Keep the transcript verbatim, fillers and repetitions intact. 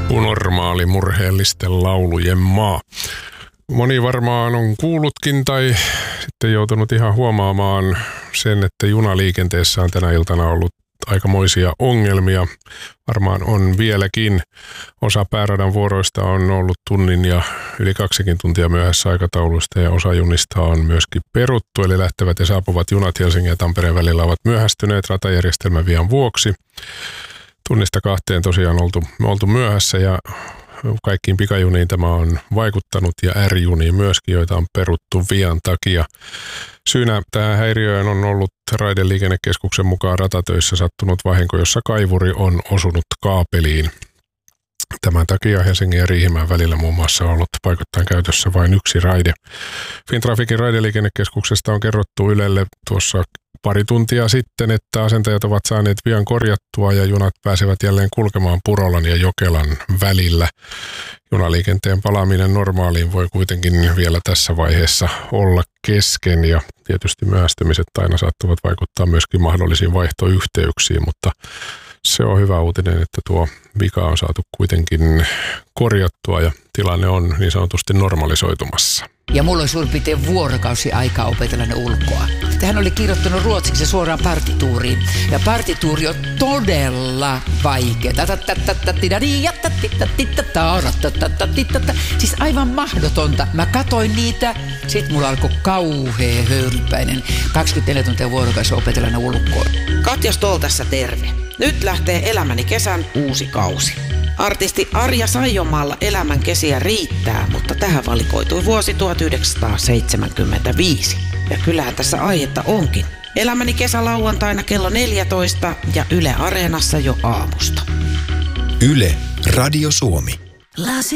Normaali murheellisten laulujen maa. Moni varmaan on kuullutkin tai sitten joutunut ihan huomaamaan sen, että junaliikenteessä on tänä iltana ollut aikamoisia ongelmia. Varmaan on vieläkin. Osa pääradan vuoroista on ollut tunnin ja yli kaksikin tuntia myöhässä aikataulusta ja osa junista on myöskin peruttu. Eli lähtevät ja saapuvat junat Helsingin ja Tampereen välillä ovat myöhästyneet ratajärjestelmän vian vuoksi. Tunnista kahteen tosiaan oltu, oltu myöhässä ja kaikkiin pikajuniin tämä on vaikuttanut ja R-juniin myöskin, joita on peruttu vian takia. Syynä tähän häiriöön on ollut Raideliikennekeskuksen mukaan ratatöissä sattunut vahinko, jossa kaivuri on osunut kaapeliin. Tämän takia Helsingin ja Riihimäen välillä muun muassa on ollut paikoittain käytössä vain yksi raide. Fintraficin Raideliikennekeskuksesta on kerrottu Ylelle tuossa pari tuntia sitten, että asentajat ovat saaneet vian korjattua ja junat pääsevät jälleen kulkemaan Purolan ja Jokelan välillä. Junaliikenteen palaaminen normaaliin voi kuitenkin vielä tässä vaiheessa olla kesken ja tietysti myöhästymiset aina saattavat vaikuttaa myöskin mahdollisiin vaihtoyhteyksiin, mutta se on hyvä uutinen, että tuo vika on saatu kuitenkin korjattua ja tilanne on niin sanotusti normalisoitumassa. Ja mulla oli suurin piirtein vuorokausi aikaa opetella ne ulkoa. Hän oli kirjoittanut ruotsiksi suoraan partituuriin. Ja partituuri on todella vaikea. Siis aivan mahdotonta. Mä katoin niitä, sit mulla alkoi kauhea höyrypäinen. kaksikymmentäneljä tuntia vuorokausi opetella ne ulkoa. Katja Stoll tässä terve. Nyt lähtee Elämäni kesän uusi kausi. Artisti Arja Saijonmaalla elämän kesiä riittää, mutta tähän valikoitui vuosi tuhatyhdeksänsataaseitsemänkymmentäviisi. Ja kyllähän tässä aihetta onkin. Elämäni kesä lauantaina kello neljätoista ja Yle Areenassa jo aamusta. Yle, Radio Suomi. Lasi